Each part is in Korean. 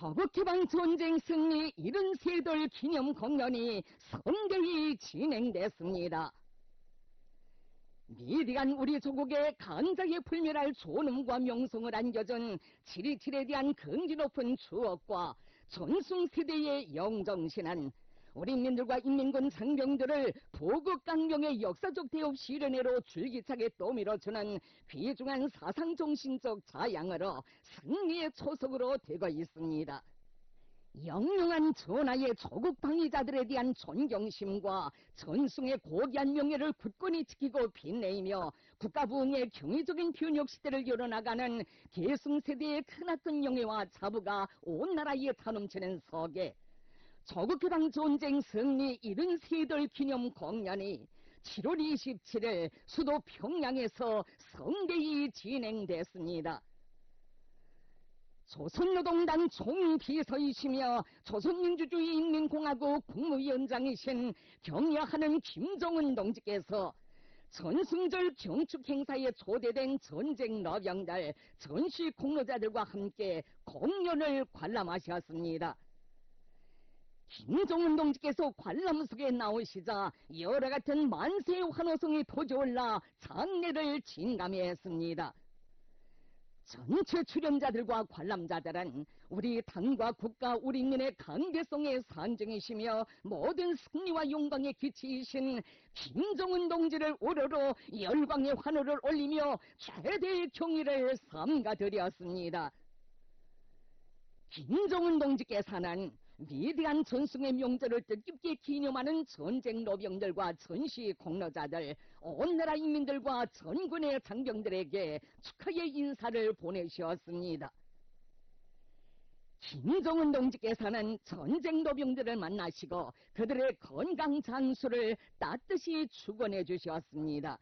서북해방 전쟁 승리 73돌 기념 공연이 성대히 진행됐습니다. 미디안 우리 조국의 강자에 불멸할 존엄과 명성을 안겨준 7.27에 대한 긍지 높은 추억과 전승세대의 영정신한 우리 인민들과 인민군 장병들을 보국강령의 역사적 대업 실현회로 줄기차게 떠밀어주는 귀중한 사상정신적 자양으로 승리의 초석으로 되고 있습니다. 영롱한 전하의 조국 방위자들에 대한 존경심과 전승의 고귀한 명예를 굳건히 지키고 빛내며 국가부흥의 경이적인 변혁 시대를 열어나가는 계승세대의 크나큰 영예와 자부가 온 나라에 타넘치는 석에 조국해방 전쟁 승리 73돌 기념 공연이 7월 27일 수도 평양에서 성대히 진행됐습니다. 조선노동당 총비서이시며 조선민주주의인민공화국 국무위원장이신 경야하는 김정은 동지께서 전승절 경축행사에 초대된 전쟁 러병들, 전시 공로자들과 함께 공연을 관람하셨습니다. 김정은 동지께서 관람석에 나오시자 여러 같은 만세의 환호성이 터져올라 장례를 진감했습니다. 전체 출연자들과 관람자들은 우리 당과 국가 우리 인민의 강대성의 상징이시며 모든 승리와 영광의 기치이신 김정은 동지를 우러러 열광의 환호를 올리며 최대의 경의를 삼가드렸습니다. 김정은 동지께서는 위대한 전승의 명절을 뜻깊게 기념하는 전쟁 노병들과 전시 공로자들, 온 나라 인민들과 전군의 장병들에게 축하의 인사를 보내셨습니다. 김정은 동지께서는 전쟁 노병들을 만나시고 그들의 건강 장수를 따뜻이 축원해 주셨습니다.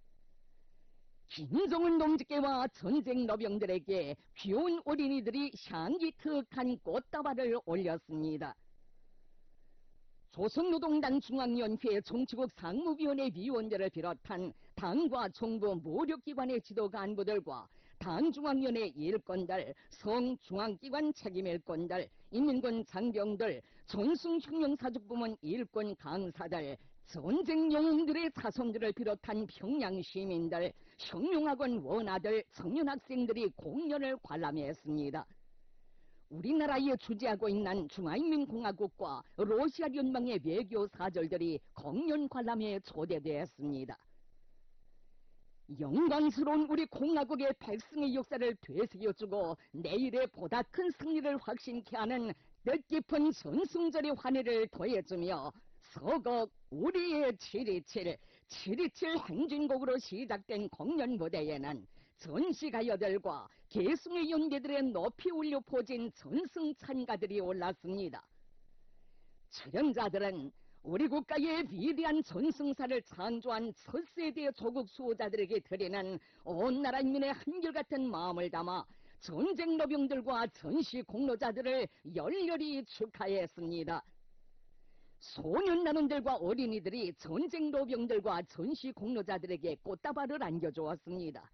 김정은 동지께와 전쟁 노병들에게 귀여운 어린이들이 향기특한 꽃다발을 올렸습니다. 조선노동당 중앙위원회 정치국 상무위원회 위원들을 비롯한 당과 정부 모력기관의 지도 간부들과 당중앙위원회 일꾼들, 성중앙기관 책임일꾼들, 인민군 장병들, 전승혁명사직부문 일꾼 강사들, 전쟁 영웅들의 자손들을 비롯한 평양 시민들, 혁명학원 원아들, 청년학생들이 공연을 관람했습니다. 우리나라에 주재하고 있는 중화인민공화국과 러시아 연방의 외교 사절들이 공연 관람에 초대되었습니다. 영광스러운 우리 공화국의 백성의 역사를 되새겨주고 내일의 보다 큰 승리를 확신케 하는 뜻깊은 전승절의 환희를 더해주며 서곡 우리의 7.27 행진곡으로 시작된 공연 무대에는 전시가요들과 개숭의 연계들의 높이 울려 퍼진 전승 찬가들이 올랐습니다. 출연자들은 우리 국가의 위대한 전승사를 창조한 첫 세대 조국 수호자들에게 드리는 온 나라 인민의 한결같은 마음을 담아 전쟁 노병들과 전시 공로자들을 열렬히 축하했습니다. 소년 나눈들과 어린이들이 전쟁 노병들과 전시 공로자들에게 꽃다발을 안겨주었습니다.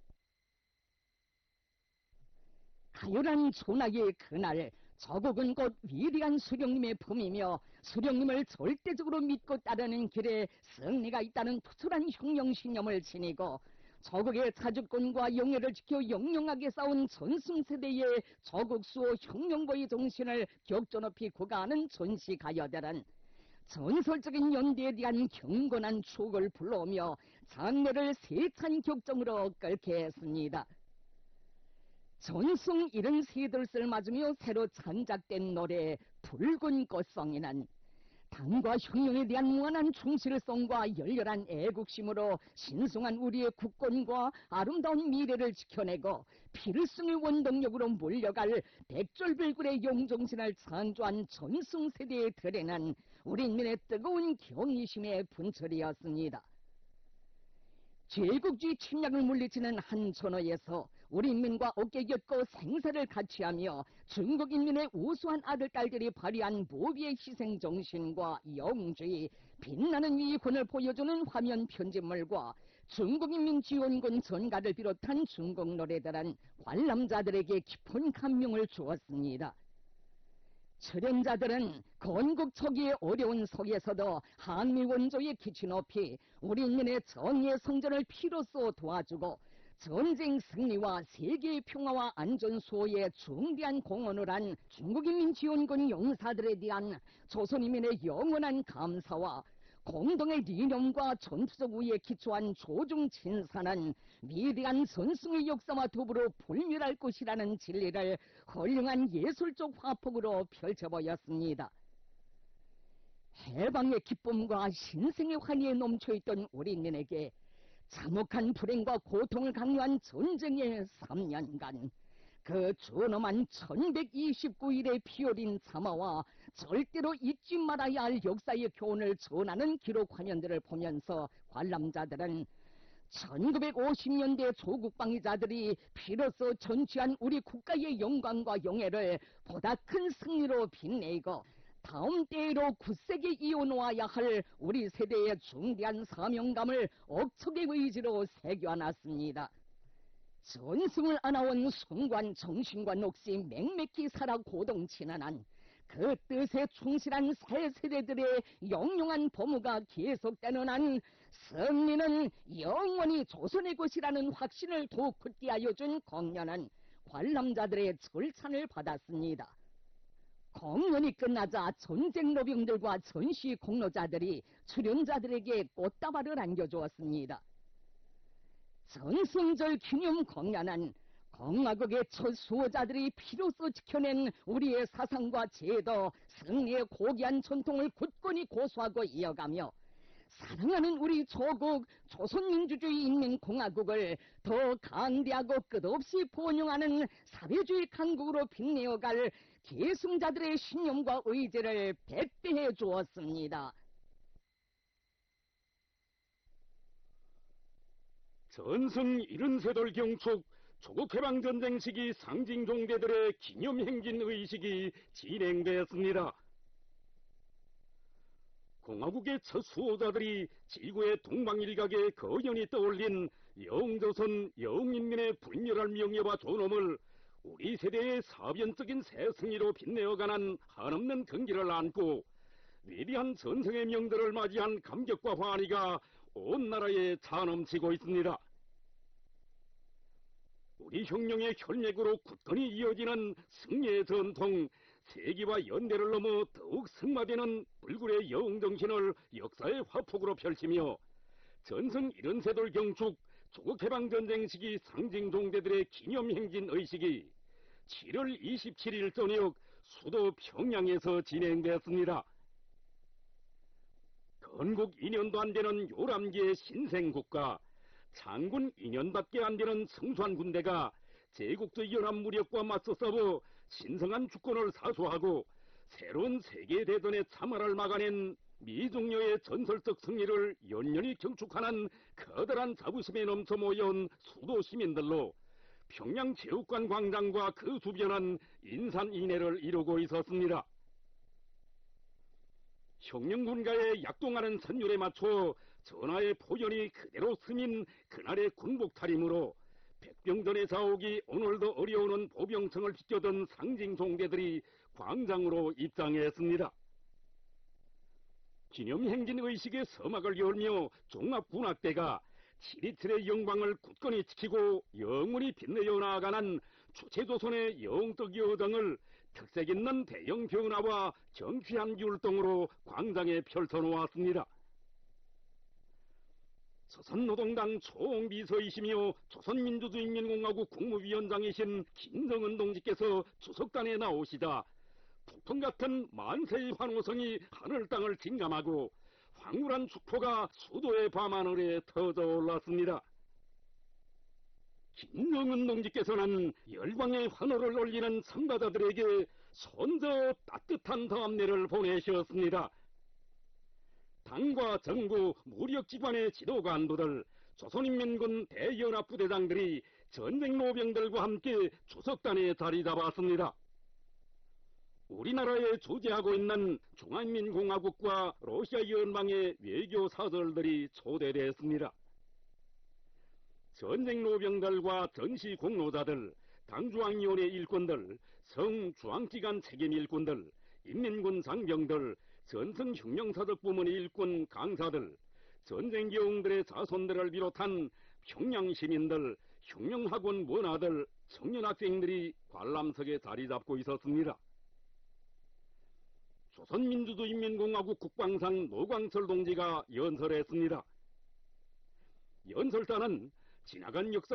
가요란 전하의 그날 조국은 곧 위대한 수령님의 품이며 수령님을 절대적으로 믿고 따르는 길에 승리가 있다는 투철한 혁명신념을 지니고 조국의 자주권과 영예를 지켜 영영하게 싸운 전승세대의 조국수호 혁명보의 정신을 격조 높이 구가하는 전시가요들은 전설적인 연대에 대한 경건한 추억을 불러오며 장례를 세찬 격정으로 끌게 했습니다. 전승 73돌을 맞으며 새로 창작된 노래 붉은 꽃송이는 당과 혁명에 대한 무한한 충실성과 열렬한 애국심으로 신성한 우리의 국권과 아름다운 미래를 지켜내고 필승의 원동력으로 몰려갈 백졸불굴의 용정신을 창조한 전승세대에 드리는 우리 인민의 뜨거운 경의심의 분철이었습니다. 제국주의 침략을 물리치는 한천호에서 우리 인민과 어깨 곁고 생사를 같이하며 중국 인민의 우수한 아들딸들이 발휘한 무비의 희생정신과 영웅주의, 빛나는 위권을 보여주는 화면 편집물과 중국인민지원군 전가를 비롯한 중국 노래들은 관람자들에게 깊은 감명을 주었습니다. 출연자들은 건국 초기의 어려운 속에서도 한미 원조의 기치 높이 우리 인민의 정의의 성전을 피로써 도와주고 전쟁 승리와 세계의 평화와 안전 수호에 중대한 공헌을 한 중국인민지원군 용사들에 대한 조선인민의 영원한 감사와 공동의 이념과 전투적 우위에 기초한 조중 친사는 위대한 전승의 역사와 더불어 불멸할 것이라는 진리를 훌륭한 예술적 화폭으로 펼쳐보였습니다. 해방의 기쁨과 신생의 환희에 넘쳐있던 우리 인민에게 참혹한 불행과 고통을 강요한 전쟁의 3년간 그 준엄한 1129일의 피어린 참화와 절대로 잊지 말아야 할 역사의 교훈을 전하는 기록 화면들을 보면서 관람자들은 1950년대 조국방위자들이 비로소 전취한 우리 국가의 영광과 영예를 보다 큰 승리로 빛내고 다음 때로 굳세게 이어놓아야 할 우리 세대의 중대한 사명감을 억척의 의지로 새겨놨습니다. 전승을 안아온 순관 정신과 넋이 맹맥히 살아 고동친환한 그 뜻에 충실한 새 세대들의 영영한 보무가 계속되는 한 승리는 영원히 조선의 것이라는 확신을 더욱 굳게 하여 준 공연은 관람자들의 절찬을 받았습니다. 공연이 끝나자 전쟁 노병들과 전시 공로자들이 출연자들에게 꽃다발을 안겨주었습니다. 전승절 기념 공연은 공화국의 첫 수호자들이 피로써 지켜낸 우리의 사상과 제도, 승리의 고귀한 전통을 굳건히 고수하고 이어가며 사랑하는 우리 조국 조선민주주의 인민공화국을 더 강대하고 끝없이 번영하는 사회주의 강국으로 빛내어갈 계승자들의 신념과 의지를 백배해 주었습니다. 전승 73돌 경축 조국해방전쟁 시기 상징종대들의 기념행진 의식이 진행되었습니다. 공화국의 첫 수호자들이 지구의 동방일각에 거연히 떠올린 영조선 영인민의 불멸할 명예와 존엄을 우리 세대의 사변적인 새 승리로 빛내어가는 한없는 경기를 안고 위대한 전승의 명절을 맞이한 감격과 환희가 온 나라에 차넘치고 있습니다. 우리 혁명의 혈맥으로 굳건히 이어지는 승리의 전통, 세기와 연대를 넘어 더욱 승마되는 불굴의 영정신을 역사의 화폭으로 펼치며 전승 73돌 경축 조국해방전쟁 시기 상징종대들의 기념행진 의식이 7월 27일 저녁 수도 평양에서 진행되었습니다. 건국 2년도 안 되는 요람기의 신생국가, 장군 2년밖에 안 되는 성수한 군대가 제국주의 연합 무력과 맞서 싸워 신성한 주권을 사수하고 새로운 세계대전의 참화를 막아낸 미중녀의 전설적 승리를 연연히 경축하는 커다란 자부심에 넘쳐 모여온 수도 시민들로 평양체육관 광장과 그 주변은 인산인해를 이루고 있었습니다. 혁명군가의 약동하는 선율에 맞춰 전하의 포연이 그대로 스민 그날의 군복 차림으로 백병전의 자옥이 오늘도 어려우는 보병청을 지켜던 상징 종대들이 광장으로 입장했습니다. 기념행진 의식의 서막을 열며 종합군악대가 727의 영광을 굳건히 지키고 영원히 빛내어 나아가는 주체조선의 영적 여정을 특색 있는 대형 변화와 경쾌한 율동으로 광장에 펼쳐놓았습니다. 조선노동당 총비서이시며 조선민주주의인민공화국 국무위원장이신 김정은 동지께서 주석단에 나오시자 폭풍 같은 만세의 환호성이 하늘 땅을 진감하고 황홀한 축포가 수도의 밤하늘에 터져 올랐습니다. 김정은 동지께서는 열광의 환호를 올리는 참가자들에게 손저 따뜻한 답례를 보내셨습니다. 당과 정부, 무력기관의 지도관부들, 조선인민군 대연합부대장들이 전쟁 노병들과 함께 주석단에 자리 잡았습니다. 우리나라에 주재하고 있는 중화인민공화국과 러시아 연방의 외교 사절들이 초대됐습니다. 전쟁 노병들과 전시 공로자들, 당중앙위원회 일꾼들, 성중앙기관 책임 일꾼들, 인민군 장병들, 전성 흉령사적 부문의 일꾼 강사들, 전쟁 경들의 자손들을 비롯한 평양 시민들, 흉령학원 원아들, 청년 학생들이 관람석에 자리 잡고 있었습니다. 조선민주주의인민공화국 국방상 노광철 동지가 연설했습니다. 연설자는 지나간 역사